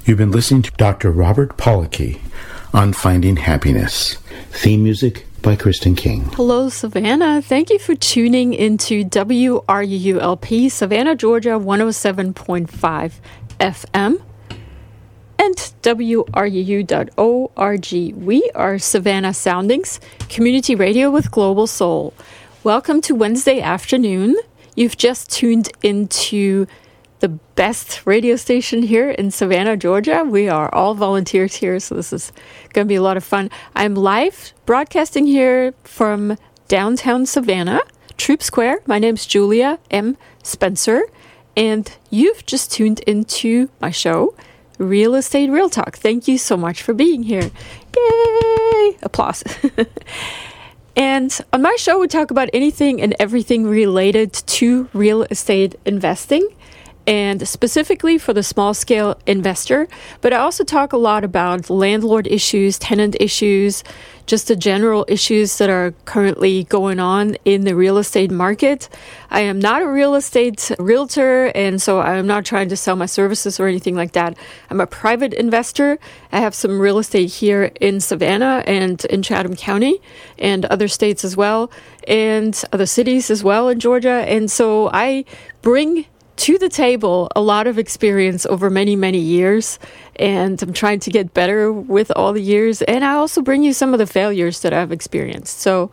You've been listening to Dr. Robert Pollocky on Finding Happiness. Theme music by Kristen King. Hello, Savannah. Thank you for tuning into WRULP, Savannah, Georgia, 107.5 FM and WRUU.org. We are Savannah Soundings, community radio with global soul. Welcome to Wednesday afternoon. You've just tuned into the best radio station here in Savannah, Georgia. We are all volunteers here, so this is going to be a lot of fun. I'm live broadcasting here from downtown Savannah, Troop Square. My name's Julia M. Spencer, and you've just tuned into my show, Real Estate Real Talk. Thank you so much for being here. Yay! Applause. And on my show, we talk about anything and everything related to real estate investing, and specifically for the small-scale investor. But I also talk a lot about landlord issues, tenant issues, just the general issues that are currently going on in the real estate market. I am not a real estate realtor, and so I am not trying to sell my services or anything like that. I'm a private investor. I have some real estate here in Savannah and in Chatham County and other states as well, and other cities as well in Georgia. And so I bring to the table a lot of experience over many, many years, and I'm trying to get better with all the years. And I also bring you some of the failures that I've experienced. So